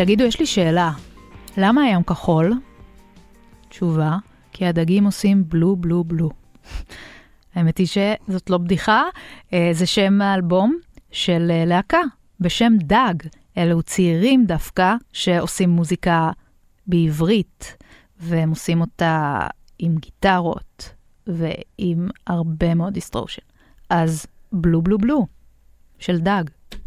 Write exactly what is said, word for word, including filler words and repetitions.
תגידו, יש לי שאלה. למה הים כחול? תשובה, כי הדגים עושים בלו בלו בלו. האמת היא שזאת לא בדיחה, זה שם האלבום של להקה, בשם דג. אלו צעירים דווקא שעושים מוזיקה בעברית, והם עושים אותה עם גיטרות ועם הרבה מאוד דיסטרושן. אז בלו בלו בלו של דג.